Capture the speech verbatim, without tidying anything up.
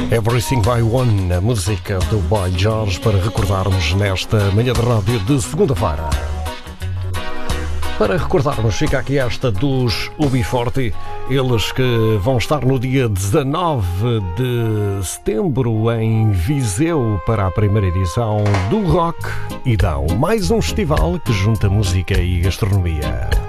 Everything by One, a música do Boy George, para recordarmos nesta manhã de rádio de segunda-feira. Para recordarmos, fica aqui esta dos U B quarenta, eles que vão estar no dia dezanove de setembro em Viseu para a primeira edição do Rock e Dão, mais um festival que junta música e gastronomia.